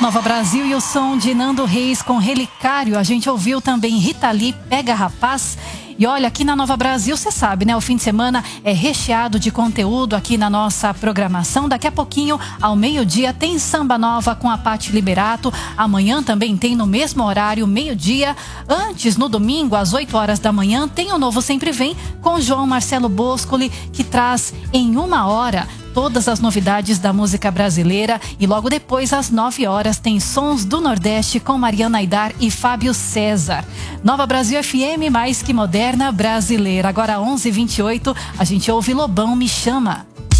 Nova Brasil e o som de Nando Reis com Relicário. A gente ouviu também Rita Lee, Pega Rapaz. E olha, aqui na Nova Brasil, você sabe, né? O fim de semana é recheado de conteúdo aqui na nossa programação. Daqui a pouquinho, ao meio-dia, tem Samba Nova com a Paty Liberato. Amanhã também tem no mesmo horário, meio-dia. Antes, no domingo, às 8 horas da manhã, tem o Novo Sempre Vem com João Marcelo Boscoli, que traz em 1 hora todas as novidades da música brasileira. E logo depois, às 9 horas, tem Sons do Nordeste com Mariana Aidar e Fábio César. Nova Brasil FM, mais que moderna brasileira. Agora 11h28, a gente ouve Lobão Me Chama.